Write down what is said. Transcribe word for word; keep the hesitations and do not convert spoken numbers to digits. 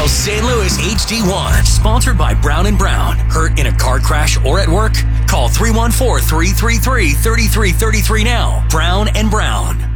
Now Saint Louis H D one, sponsored by Brown and Brown. Hurt in a car crash or at work? Call three one four, three three three, three three three three now. Brown and Brown.